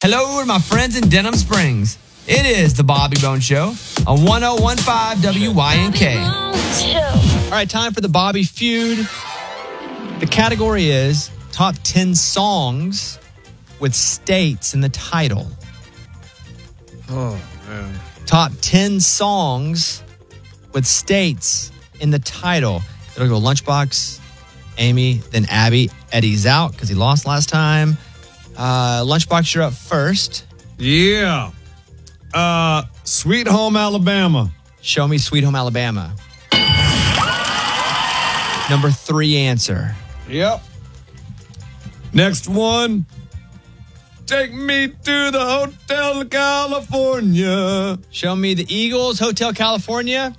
Hello to my friends in Denham Springs. It is the Bobby Bones Show on 1015 WYNK. All right, time for the Bobby Feud. The category is top 10 songs with states in the title. Oh, man. Top 10 songs with states in the title. It'll go Lunchbox, Amy, then Abby. Eddie's out because he lost last time. Lunchbox, you're up first. Yeah. Sweet Home Alabama. Show me Sweet Home Alabama. Number 3 answer. Yep. Next one. Take me to the Hotel California. Show me the Eagles, Hotel California.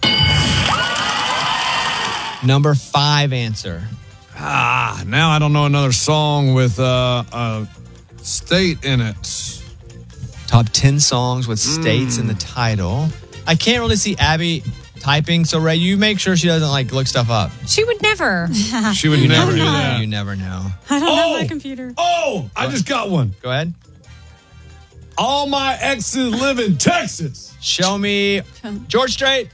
Number 5 answer. Now I don't know another song with a state in it. Top 10 songs with states in the title. I can't really see Abby typing, so Ray, you make sure she doesn't look stuff up. She would never. She would never do that. You never know. I don't have my computer. I just got one. Go ahead. All my exes live in Texas. Show me George Strait.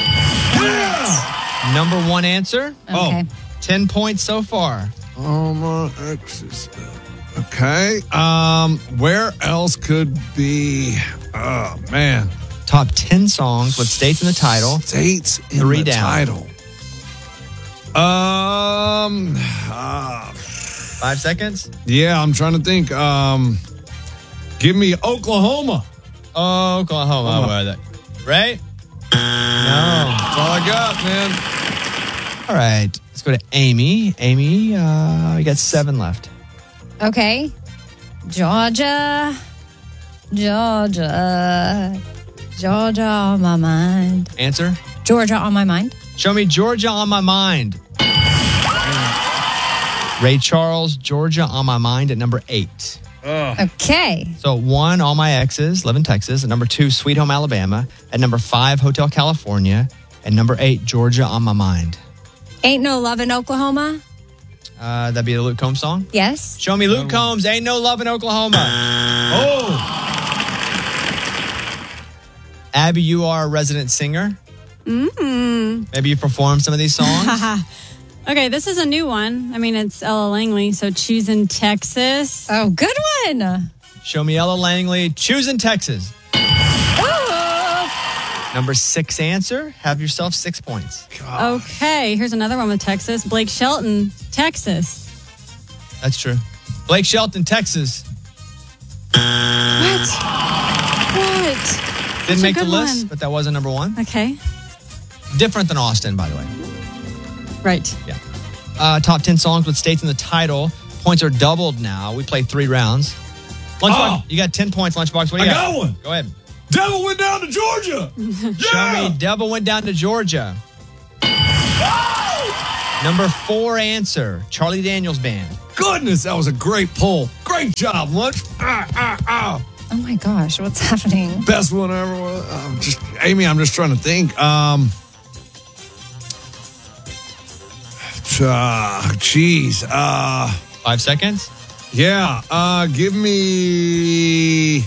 Yeah. Number 1 answer. Okay. 10 points so far. All my exes. Okay. Where else could be? Oh, man. Top 10 songs with states in the title. States in 3 the down. title. 5 seconds. Yeah, I'm trying to think. Give me Oklahoma. Oklahoma. Where are they? Ray? No. That's all I got, man. All right. Let's go to Amy. Amy, we got 7 left. Okay. Georgia on my mind. Answer? Georgia on my mind. Show me Georgia on my mind. Ray Charles, Georgia on my mind at number 8. Okay. So 1, All My Exes, live in Texas. At number 2, Sweet Home Alabama. At number 5, Hotel California. At number 8, Georgia on my mind. Ain't No Love in Oklahoma. That'd be the Luke Combs song. Yes. Show me Luke Combs, Ain't No Love in Oklahoma. Abby, you are a resident singer. Maybe you perform some of these songs. Okay, this is a new one. I mean, it's Ella Langley, so Choosing Texas. Oh, good one. Show me Ella Langley, Choosing Texas. Number 6 answer. Have yourself 6 points. Okay, here's another one with Texas. Blake Shelton, Texas. That's true. Blake Shelton, Texas. What? Didn't make the good list, one. but that wasn't number 1. Okay, Different than Austin, by the way. right. Yeah. Top 10 songs with states in the title. Points are doubled now. We play 3 rounds. Lunchbox, you got 10 points, Lunchbox. What do you got? I got one. Go ahead. Devil went down to Georgia. Show me Devil Went Down to Georgia. Number 4 answer, Charlie Daniels Band. Goodness, that was a great pull. Great job, Lunch. Oh my gosh, what's happening? Best one ever. Amy, I'm just trying to think. Geez. 5 seconds. Yeah. Give me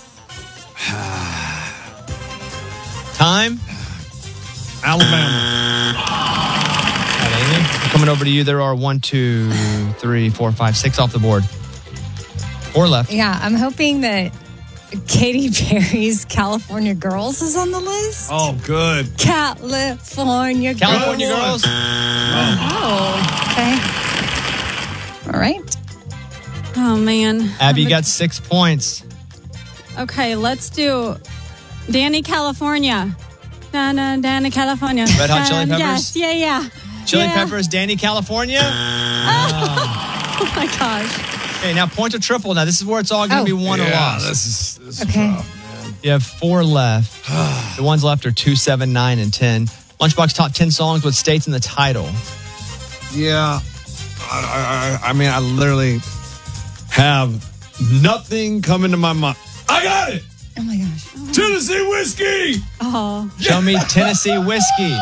Time. Alabama. All right, Amy, coming over to you. There are 1, 2, 3, 4, 5, 6 off the board. 4 left. Yeah, I'm hoping that Katy Perry's California Girls is on the list. Oh, good. California Girls. Oh, okay. All right. Oh, man. Abby, you got 6 points. Okay, let's do Danny, California. Danny, California. Red Hot Chili Peppers? Yes, yeah. Chili Yeah. Peppers, Danny, California. Oh, my gosh. Okay, now points are triple. Now, this is where it's all going to be won or lost. This is Okay. tough, man. You have 4 left. The ones left are 2, 7, 9, and 10. Lunchbox top 10 songs with states in the title. Yeah. I mean, I literally have nothing coming to my mind. I got it. Oh my gosh. Tennessee whiskey. Oh, Show me Tennessee whiskey.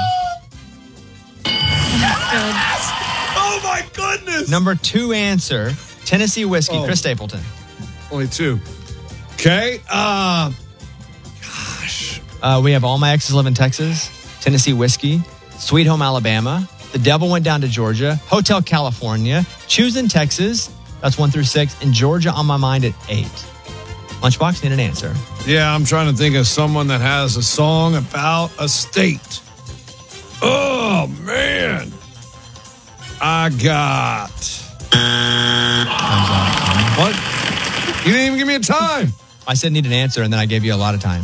good. Oh my goodness. Number 2 answer, Tennessee whiskey. Oh. Chris Stapleton. Only 2. Okay. We have All My Exes Live in Texas, Tennessee Whiskey, Sweet Home Alabama, The Devil Went Down to Georgia, Hotel California, Choosing Texas, that's 1 through 6, and Georgia on My Mind at 8. Lunchbox, need an answer. Yeah, I'm trying to think of someone that has a song about a state. Oh, man. I got... What? You didn't even give me a time. I said need an answer, and then I gave you a lot of time.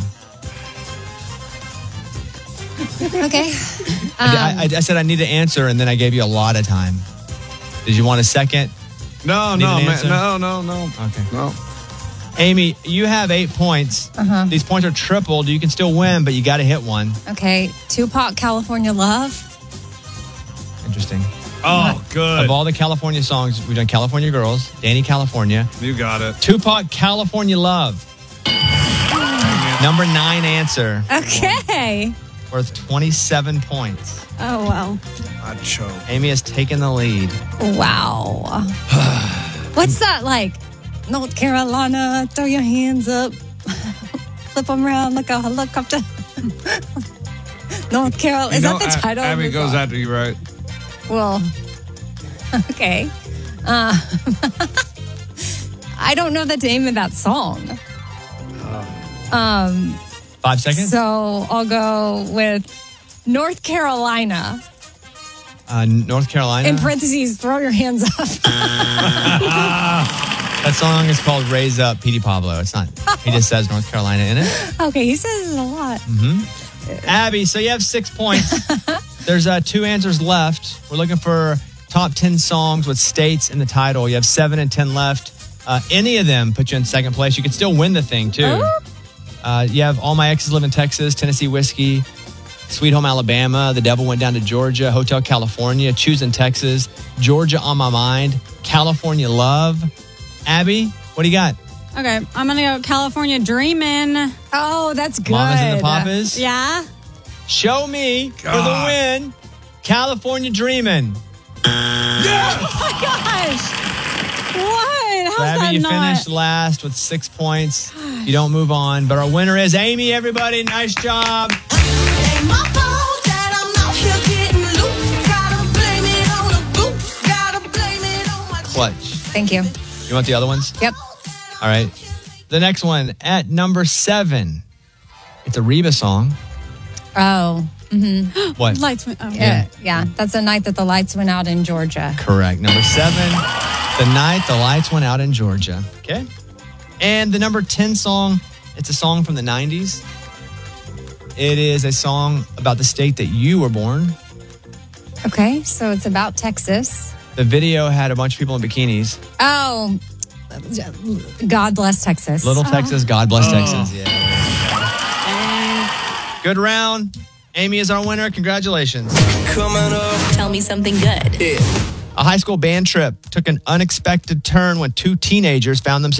Okay. I said I need an answer, and then I gave you a lot of time. Did you want a second? No. answer? No. Okay. No. Amy, you have 8 points. These points are tripled. You can still win, but you got to hit one. Okay. Tupac, California Love. Interesting. Oh, good. Of all the California songs, we've done California Girls, Danny California. You got it. Tupac, California Love. Number 9 answer. Okay. Worth 27 points. Oh, wow. I choke. Amy has taken the lead. Wow. What's that like? North Carolina, throw your hands up. Flip them around like a helicopter. North Carolina. Is that the title of Abby the goes song? after you, right? Well, okay. I don't know the name of that song. 5 seconds? So I'll go with North Carolina. North Carolina. In parentheses, throw your hands up. That song is called Raise Up, Petey Pablo. It's not, he just says North Carolina in it. Okay, he says it a lot. Abby, so you have 6 points. There's 2 answers left. We're looking for top 10 songs with states in the title. You have 7 and 10 left. Any of them put you in second place. You could still win the thing, too. You have All My Exes Live in Texas, Tennessee Whiskey, Sweet Home Alabama, The Devil Went Down to Georgia, Hotel California, Choosing Texas, Georgia on My Mind, California Love. Abby, what do you got? Okay, I'm going to go California Dreamin'. Oh, that's good. Mamas and the Papas? Yeah? Show me for the win. California Dreamin'. Oh my gosh. What? How's Abby, that you not? finished last with 6 points. You don't move on, but our winner is Amy, everybody. Nice job. Clutch. Thank you. You want the other ones? Yep. All right. The next one at number 7. It's a Reba song. Oh. What? Lights went. Oh. Yeah. That's the night that the lights went out in Georgia. Correct. Number 7, the night the lights went out in Georgia. Okay. And the number 10 song, it's a song from the 90s. It is a song about the state that you were born. Okay, so it's about Texas. The video had a bunch of people in bikinis. Oh, God bless Texas. Little Texas, God bless Texas. Yeah. Good round. Amy is our winner. Congratulations. Coming up. Tell me something good. A high school band trip took an unexpected turn when 2 teenagers found themselves